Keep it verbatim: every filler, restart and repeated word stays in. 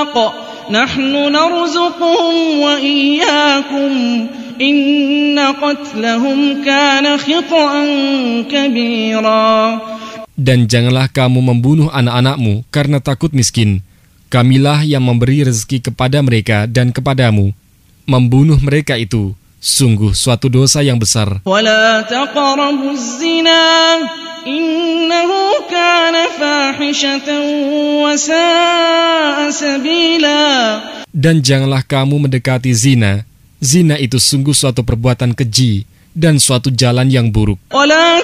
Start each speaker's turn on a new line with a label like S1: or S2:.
S1: Nahnu narzuquhum wa iyyakum inna qatlahum kana khita'an kabira.
S2: Dan janganlah kamu membunuh anak-anakmu karena takut miskin. Kamilah yang memberi rezeki kepada mereka dan kepadamu. Membunuh mereka itu sungguh suatu dosa yang besar.
S1: Wala taqrabuz zina innahu kana fahishatan wa sa'a sabila.
S2: Dan janganlah kamu mendekati zina. Zina itu sungguh suatu perbuatan keji dan suatu jalan yang buruk.